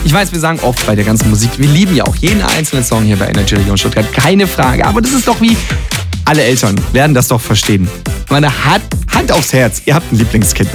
Ich weiß, wir sagen oft bei der ganzen Musik, wir lieben ja auch jeden einzelnen Song hier bei Energy Region Stuttgart, keine Frage. Aber das ist doch wie, alle Eltern werden das doch verstehen. Meine Hand aufs Herz, ihr habt ein Lieblingskind.